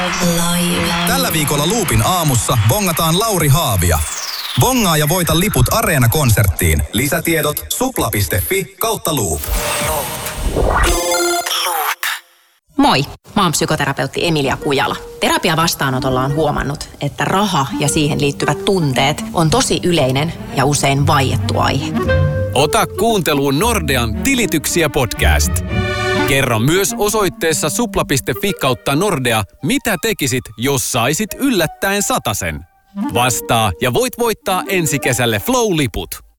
Tällä viikolla Loopin aamussa bongataan Lauri Haavia. Bongaa ja voita liput Areena-konserttiin. Lisätiedot supla.fi/loop. Moi, mä oon psykoterapeutti Emilia Kujala. Terapiavastaanotolla on huomannut, että raha ja siihen liittyvät tunteet on tosi yleinen ja usein vaiettu aihe. Ota kuunteluun Nordean Tilityksiä podcast. Kerro myös osoitteessa supla.fi/Nordea, mitä tekisit, jos saisit yllättäen 100. Vastaa ja voit voittaa ensi kesälle Flow-liput.